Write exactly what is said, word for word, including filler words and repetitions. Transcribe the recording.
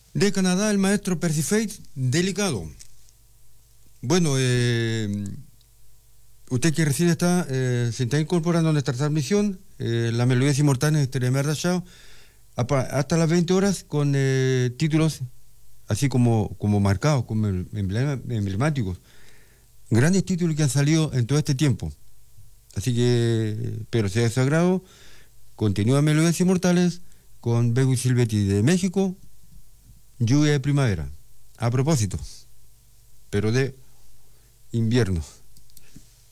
De Canadá, el maestro Percy Faith, Delicado. Bueno, eh, usted que recién está, eh, se está incorporando a nuestra transmisión, eh, las melodías inmortales de Teremerda Show, hasta las veinte horas con eh, títulos así como, como marcados, como emblema- emblemáticos. Grandes títulos que han salido en todo este tiempo. Así que, pero sea de su agrado, continúa Melodías Inmortales con Bego y Silvetti de México, Lluvia de Primavera. A propósito, pero de invierno.